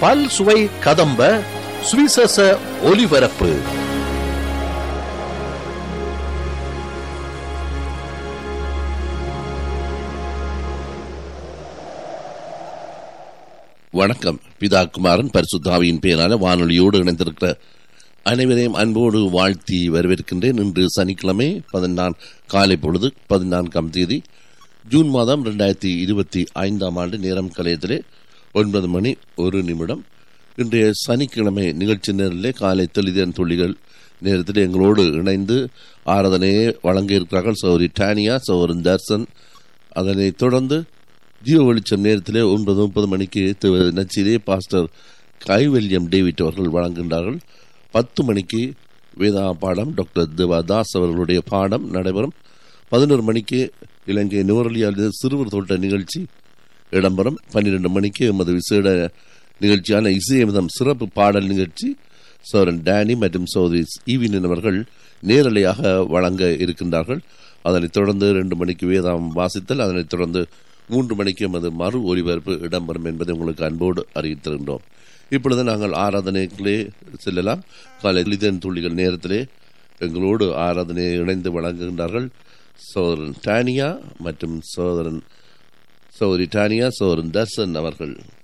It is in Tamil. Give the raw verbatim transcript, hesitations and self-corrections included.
பல் சுவை கதம்ப சுவிசேஷ ஒலிபரப்பு. வணக்கம். பிதா குமாரன் பரிசுத்தாவியின் பெயரான வானொலியோடு இணைந்திருக்கிற அனைவரையும் அன்போடு வாழ்த்தி வரவேற்கின்றேன். இன்று சனிக்கிழமை பதினான் காலை பொழுது பதினான்காம் தேதி ஜூன் மாதம் இரண்டாயிரத்தி இருபத்தி ஐந்தாம் ஆண்டு. நேரம் கலையத்திலே ஒன்பது மணி ஒரு நிமிடம். இன்றைய சனிக்கிழமை நிகழ்ச்சி நேரிலே காலை தெளிதன் துளிகள் நேரத்தில் எங்களோடு இணைந்து ஆராதனையை வழங்க இருக்கிறார்கள் சௌரி டானியா, சௌரன் தர்சன். அதனைத் தொடர்ந்து ஜீவ வெளிச்சம் நேரத்திலே ஒன்பது முப்பது மணிக்கு நச்சிலே பாஸ்டர் கைவல்யம் டேவிட் அவர்கள் வழங்குகின்றார்கள். பத்து மணிக்கு வேதா பாடம் டாக்டர் தேவாதாஸ் அவர்களுடைய பாடம் நடைபெறும். பதினோரு மணிக்கு இலங்கை நுவரலியால் சிறுவர் தோட்ட நிகழ்ச்சி இடம்பெறும். பன்னிரண்டு மணிக்கு எமது விசேட நிகழ்ச்சியான இசையமிதம் சிறப்பு பாடல் நிகழ்ச்சி சோரன் டேனி மற்றும் சௌதரி ஈவினின் அவர்கள் நேரலையாக வழங்க இருக்கின்றார்கள். அதனைத் தொடர்ந்து இரண்டு மணிக்கு வேதாம் வாசித்தல், அதனைத் தொடர்ந்து மூன்று மணிக்கு எமது மறு ஒலிபரப்பு இடம்பெறும் என்பதை உங்களுக்கு அன்போடு அறிவித்திருக்கின்றோம். இப்பொழுது நாங்கள் ஆராதனைகளே செல்லலாம். காலை இதன் துள்ளிகள் நேரத்திலே எங்களோடு ஆராதனையை இணைந்து வழங்குகின்றார்கள் சோதரன் டானியா மற்றும் சோதரன் சௌரி டானியா, சோதரன் தர்சன் அவர்கள்.